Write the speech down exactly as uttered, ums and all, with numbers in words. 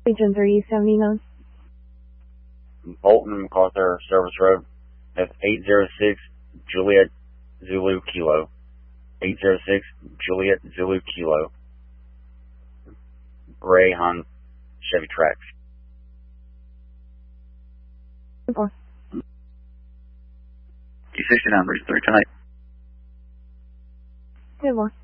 Agent three seventy-nine. Bolton MacArthur Service Road. That's eight zero six Juliet Zulu Kilo. eight zero six Juliet Zulu Kilo. Gray Han Chevy Trax. Four. T sixty-nine, bridge three tonight. Good one.